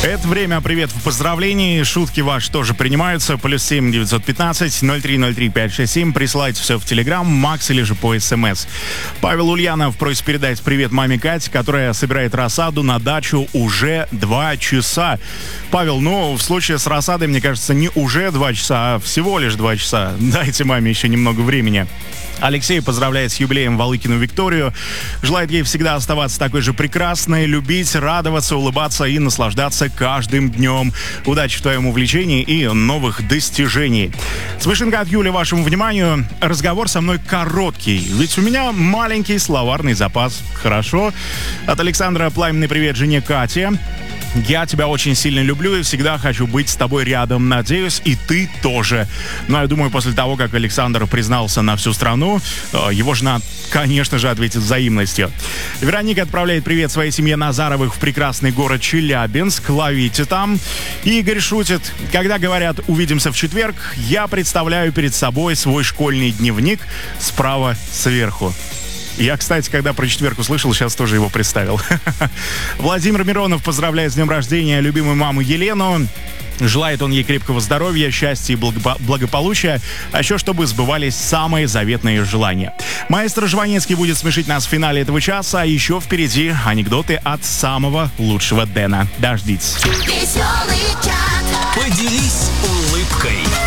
Это время приветов и поздравлений. Шутки ваши тоже принимаются. +7 915 0303 567. Присылайте все в Телеграм, Макс или же по СМС. Павел Ульянов просит передать привет маме Кате, которая собирает рассаду на дачу уже 2 часа. Павел, в случае с рассадой, мне кажется, не уже 2 часа, а всего лишь 2 часа. Дайте маме еще немного времени. Алексей поздравляет с юбилеем Валыкину Викторию. Желает ей всегда оставаться такой же прекрасной, любить, радоваться, улыбаться и наслаждаться каждым днем. Удачи в твоем увлечении и новых достижений. Смешинка от Юли вашему вниманию. Разговор со мной короткий, ведь у меня маленький словарный запас. Хорошо. От Александра пламенный привет жене Кате. Я тебя очень сильно люблю и всегда хочу быть с тобой рядом. Надеюсь, и ты тоже. Я думаю, после того, как Александр признался на всю страну, его жена, конечно же, ответит взаимностью. Вероника отправляет привет своей семье Назаровых в прекрасный город Челябинск. Ловите там. Игорь шутит. Когда говорят «увидимся в четверг», я представляю перед собой свой школьный дневник справа сверху. Я, кстати, когда про четверг услышал, сейчас тоже его представил. Владимир Миронов поздравляет с днем рождения любимую маму Елену. Желает он ей крепкого здоровья, счастья и благополучия, а еще чтобы сбывались самые заветные желания. Маэстро Жванецкий будет смешить нас в финале этого часа, а еще впереди анекдоты от самого лучшего Дэна. Дождитесь. Поделись улыбкой.